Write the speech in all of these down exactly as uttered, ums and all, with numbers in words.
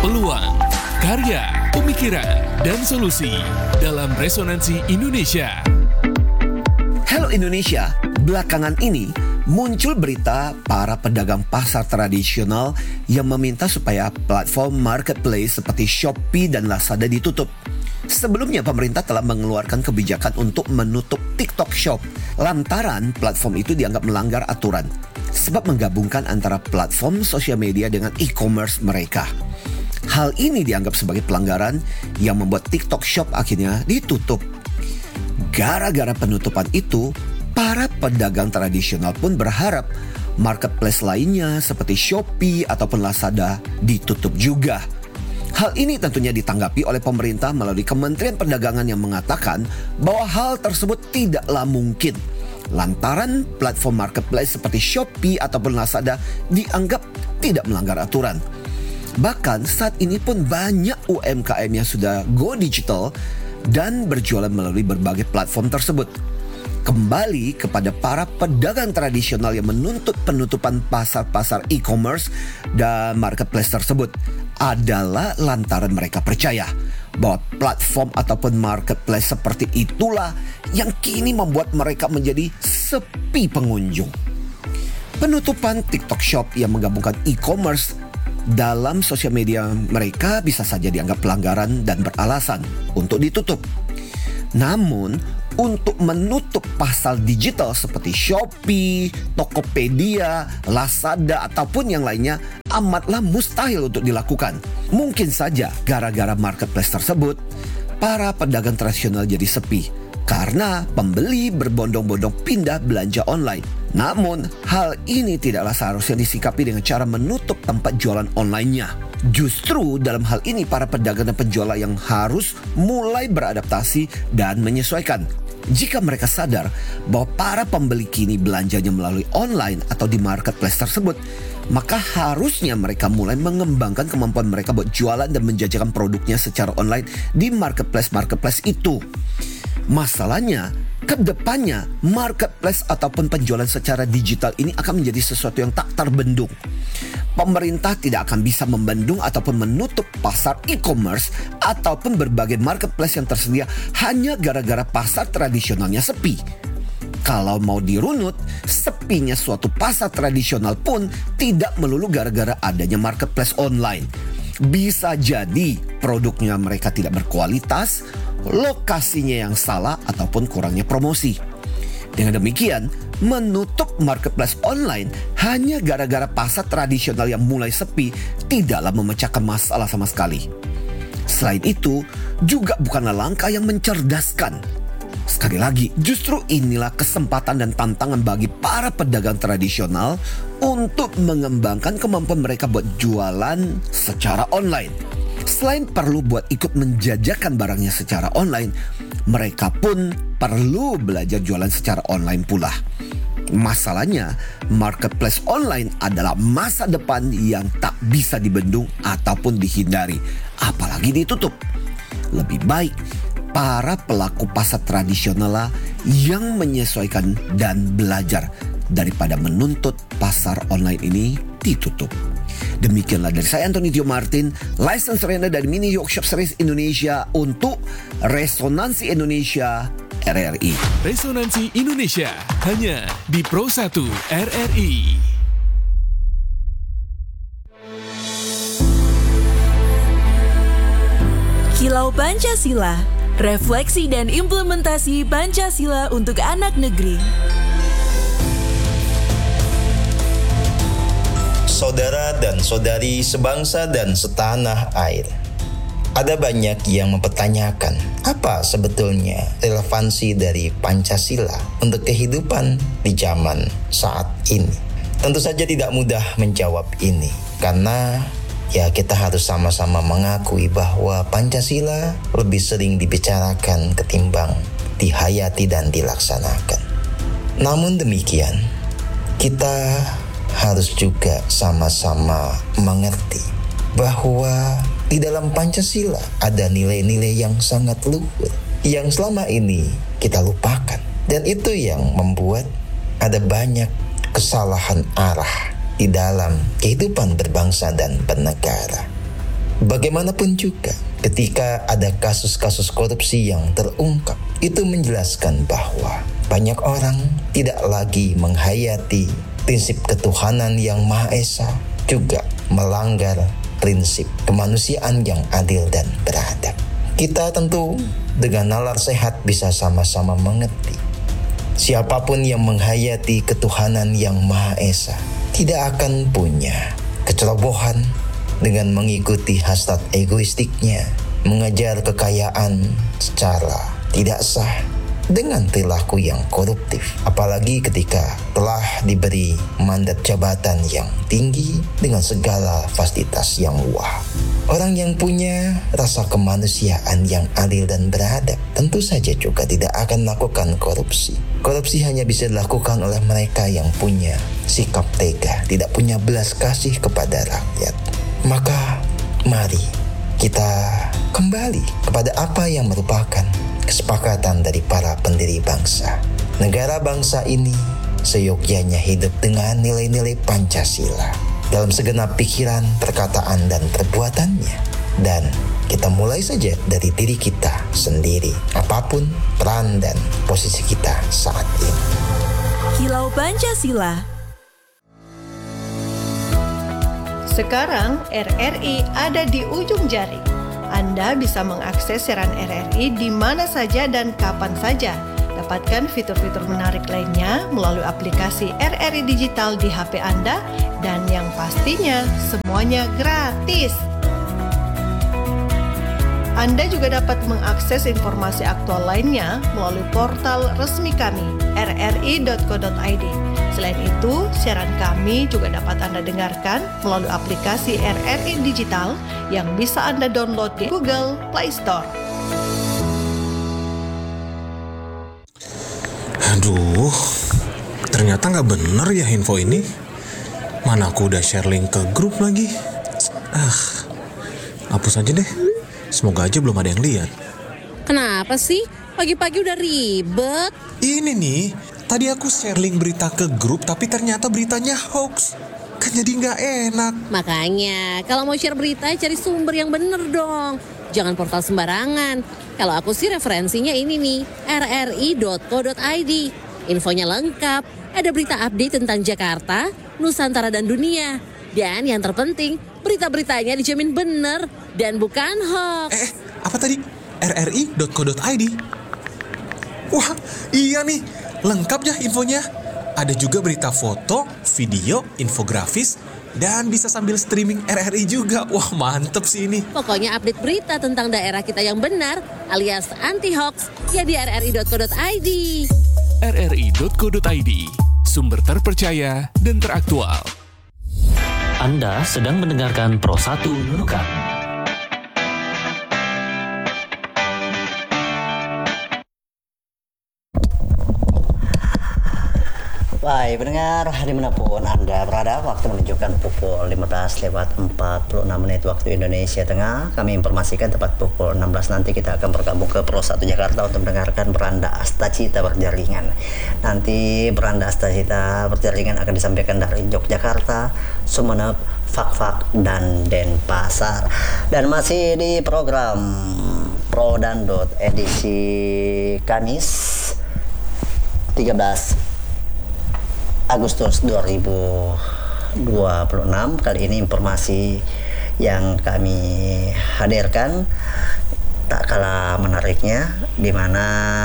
peluang, karya, pemikiran, dan solusi dalam Resonansi Indonesia. Halo Indonesia, belakangan ini muncul berita para pedagang pasar tradisional yang meminta supaya platform marketplace seperti Shopee dan Lazada ditutup. Sebelumnya pemerintah telah mengeluarkan kebijakan untuk menutup TikTok Shop lantaran platform itu dianggap melanggar aturan sebab menggabungkan antara platform sosial media dengan e-commerce mereka. Hal ini dianggap sebagai pelanggaran yang membuat TikTok Shop akhirnya ditutup. Gara-gara penutupan itu, para pedagang tradisional pun berharap marketplace lainnya seperti Shopee ataupun Lazada ditutup juga. Hal ini tentunya ditanggapi oleh pemerintah melalui Kementerian Perdagangan yang mengatakan bahwa hal tersebut tidaklah mungkin lantaran platform marketplace seperti Shopee ataupun Lazada dianggap tidak melanggar aturan. Bahkan saat ini pun banyak U M K M yang sudah go digital dan berjualan melalui berbagai platform tersebut. Kembali kepada para pedagang tradisional yang menuntut penutupan pasar-pasar e-commerce dan marketplace tersebut adalah lantaran mereka percaya bahwa platform ataupun marketplace seperti itulah yang kini membuat mereka menjadi sepi pengunjung. Penutupan TikTok Shop yang menggabungkan e-commerce dalam sosial media mereka bisa saja dianggap pelanggaran dan beralasan untuk ditutup. Namun, untuk menutup pasar digital seperti Shopee, Tokopedia, Lazada ataupun yang lainnya amatlah mustahil untuk dilakukan. Mungkin saja gara-gara marketplace tersebut, para pedagang tradisional jadi sepi karena pembeli berbondong-bondong pindah belanja online. Namun, hal ini tidaklah seharusnya disikapi dengan cara menutup tempat jualan online-nya. Justru dalam hal ini para pedagang dan penjual yang harus mulai beradaptasi dan menyesuaikan. Jika mereka sadar bahwa para pembeli kini belanjanya melalui online atau di marketplace tersebut, maka harusnya mereka mulai mengembangkan kemampuan mereka buat jualan dan menjajakan produknya secara online di marketplace-marketplace itu. Masalahnya, kedepannya marketplace ataupun penjualan secara digital ini akan menjadi sesuatu yang tak terbendung. Pemerintah tidak akan bisa membendung ataupun menutup pasar e-commerce ataupun berbagai marketplace yang tersedia hanya gara-gara pasar tradisionalnya sepi. Kalau mau dirunut, sepinya suatu pasar tradisional pun tidak melulu gara-gara adanya marketplace online. Bisa jadi produknya mereka tidak berkualitas, lokasinya yang salah ataupun kurangnya promosi. Dengan demikian, menutup marketplace online hanya gara-gara pasar tradisional yang mulai sepi tidaklah memecahkan masalah sama sekali. Selain itu, juga bukanlah langkah yang mencerdaskan. Sekali lagi, justru inilah kesempatan dan tantangan bagi para pedagang tradisional untuk mengembangkan kemampuan mereka buat jualan secara online. Selain perlu buat ikut menjajakan barangnya secara online, mereka pun perlu belajar jualan secara online pula. Masalahnya, marketplace online adalah masa depan yang tak bisa dibendung ataupun dihindari, apalagi ditutup. Lebih baik para pelaku pasar tradisional lah yang menyesuaikan dan belajar daripada menuntut pasar online ini ditutup. Demikianlah dari saya Anthony Tio Martin, license trainer dari Mini Workshop Series Indonesia untuk Resonansi Indonesia R R I. Resonansi Indonesia hanya di Pro satu R R I. Kilau Pancasila, refleksi dan implementasi Pancasila untuk anak negeri. Saudara dan saudari sebangsa dan setanah air, ada banyak yang mempertanyakan apa sebetulnya relevansi dari Pancasila untuk kehidupan di zaman saat ini. Tentu saja tidak mudah menjawab ini karena ya kita harus sama-sama mengakui bahwa Pancasila lebih sering dibicarakan ketimbang dihayati dan dilaksanakan. Namun demikian, kita harus juga sama-sama mengerti bahwa di dalam Pancasila ada nilai-nilai yang sangat luhur yang selama ini kita lupakan, dan itu yang membuat ada banyak kesalahan arah di dalam kehidupan berbangsa dan bernegara. Bagaimanapun juga, ketika ada kasus-kasus korupsi yang terungkap, itu menjelaskan bahwa banyak orang tidak lagi menghayati prinsip ketuhanan yang Maha Esa, juga melanggar prinsip kemanusiaan yang adil dan beradab. Kita tentu dengan nalar sehat bisa sama-sama mengerti, siapapun yang menghayati ketuhanan yang Maha Esa tidak akan punya kecerobohan dengan mengikuti hasrat egoistiknya, mengejar kekayaan secara tidak sah dengan perilaku yang koruptif, apalagi ketika telah diberi mandat jabatan yang tinggi dengan segala fasilitas yang wah. Orang yang punya rasa kemanusiaan yang adil dan beradab tentu saja juga tidak akan melakukan korupsi. Korupsi hanya bisa dilakukan oleh mereka yang punya sikap tega, tidak punya belas kasih kepada rakyat. Maka mari kita kembali kepada apa yang merupakan kesepakatan dari para pendiri bangsa. Negara bangsa ini seyogyanya hidup dengan nilai-nilai Pancasila dalam segenap pikiran, perkataan, dan perbuatannya. Dan kita mulai saja dari diri kita sendiri, apapun peran dan posisi kita saat ini. Kilau Pancasila. Sekarang R R I ada di ujung jari. Anda bisa mengakses siaran R R I di mana saja dan kapan saja. Dapatkan fitur-fitur menarik lainnya melalui aplikasi R R I Digital di H P Anda, dan yang pastinya semuanya gratis. Anda juga dapat mengakses informasi aktual lainnya melalui portal resmi kami r r i dot co dot i d. Selain itu, siaran kami juga dapat Anda dengarkan melalui aplikasi R R I Digital yang bisa Anda download di Google Play Store. Aduh, ternyata nggak bener ya info ini. Mana aku udah share link ke grup lagi. Ah, hapus aja deh. Semoga aja belum ada yang lihat. Kenapa sih? Pagi-pagi udah ribet. Ini nih, tadi aku share link berita ke grup, tapi ternyata beritanya hoax. Kan jadi nggak enak. Makanya, kalau mau share berita, cari sumber yang bener dong. Jangan portal sembarangan. Kalau aku sih referensinya ini nih, r r i dot co dot i d. Infonya lengkap, ada berita update tentang Jakarta, Nusantara, dan dunia. Dan yang terpenting, berita-beritanya dijamin bener dan bukan hoax. Eh, apa tadi? r r i dot co dot i d. Wah, iya nih, lengkap ya infonya. Ada juga berita foto, video, infografis, dan bisa sambil streaming R R I juga. Wah, mantep sih ini. Pokoknya update berita tentang daerah kita yang benar alias anti-hoax ya di r r i dot co dot i d. r r i dot co dot i d, sumber terpercaya dan teraktual. Anda sedang mendengarkan Pro satu Nunukan. Baik, pendengar dimanapun Anda berada, waktu menunjukkan pukul lima belas lewat empat puluh enam menit waktu Indonesia Tengah. Kami informasikan tepat pukul enam belas nanti kita akan bergabung ke Pro satu Jakarta untuk mendengarkan Beranda Astacita Berjaringan. Nanti Beranda Astacita Berjaringan akan disampaikan dari Yogyakarta, Sumeneb, Fak-Fak, dan Denpasar. Dan masih di program Pro Dandut edisi Kamis tiga belas Agustus dua ribu dua puluh enam. Kali ini informasi yang kami hadirkan tak kalah menariknya, di mana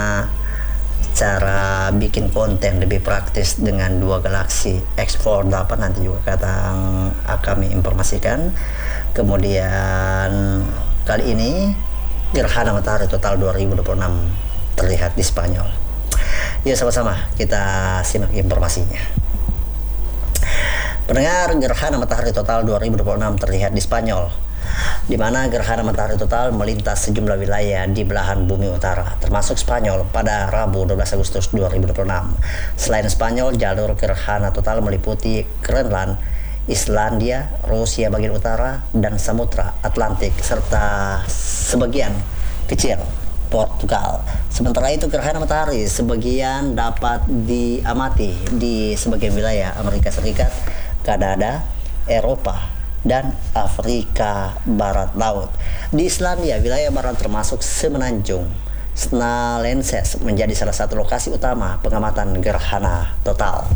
cara bikin konten lebih praktis dengan dua galaksi X empat delapan nanti juga akan kami informasikan. Kemudian kali ini gerhana matahari total dua ribu dua puluh enam terlihat di Spanyol. Yuk sama-sama kita simak informasinya. Pendengar, gerhana matahari total dua ribu dua puluh enam terlihat di Spanyol, di mana gerhana matahari total melintas sejumlah wilayah di belahan bumi utara, termasuk Spanyol pada Rabu dua belas Agustus dua ribu dua puluh enam. Selain Spanyol, jalur gerhana total meliputi Greenland, Islandia, Rusia bagian utara, dan Samudra Atlantik, serta sebagian kecil Portugal. Sementara itu gerhana matahari sebagian dapat diamati di sebagian wilayah Amerika Serikat, Kanada, Eropa, dan Afrika Barat Laut. Di Islandia, wilayah barat termasuk semenanjung Snalenses menjadi salah satu lokasi utama pengamatan gerhana total.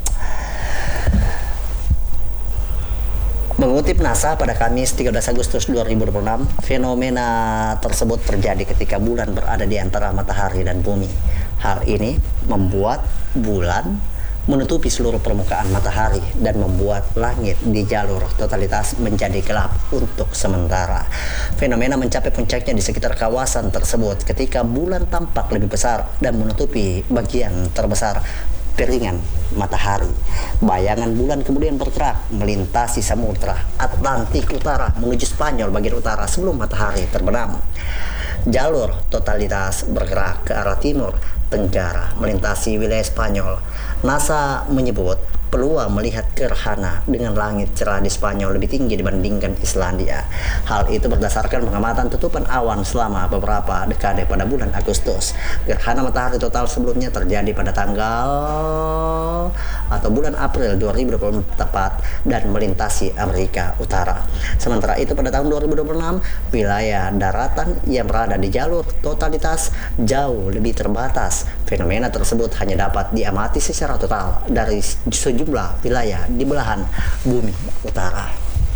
Mengutip NASA pada Kamis tiga belas Agustus dua ribu dua puluh enam, fenomena tersebut terjadi ketika bulan berada di antara matahari dan bumi. Hal ini membuat bulan menutupi seluruh permukaan matahari dan membuat langit di jalur totalitas menjadi gelap untuk sementara. Fenomena mencapai puncaknya di sekitar kawasan tersebut ketika bulan tampak lebih besar dan menutupi bagian terbesar piringan matahari. Bayangan bulan kemudian bergerak melintasi samudra Atlantik Utara menuju Spanyol bagian utara sebelum matahari terbenam. Jalur totalitas bergerak ke arah timur tenggara melintasi wilayah Spanyol. NASA menyebut peluang melihat gerhana dengan langit cerah di Spanyol lebih tinggi dibandingkan Islandia. Hal itu berdasarkan pengamatan tutupan awan selama beberapa dekade pada bulan Agustus. Gerhana matahari total sebelumnya terjadi pada tanggal atau bulan April dua ribu dua puluh tepat dan melintasi Amerika Utara. Sementara itu pada tahun dua ribu dua puluh enam, wilayah daratan yang berada di jalur totalitas jauh lebih terbatas. Fenomena tersebut hanya dapat diamati secara total dari sejumlah wilayah di belahan bumi utara.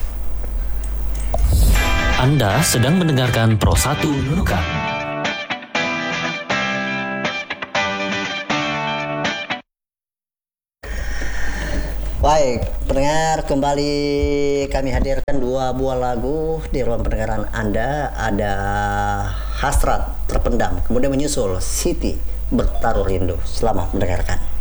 Anda sedang mendengarkan Pro satu Nunukan. Baik, pendengar, kembali kami hadirkan dua buah lagu di ruang pendengaran Anda. Ada Hasrat Terpendam, kemudian menyusul Siti Bertaruh Rindu. Selamat mendengarkan.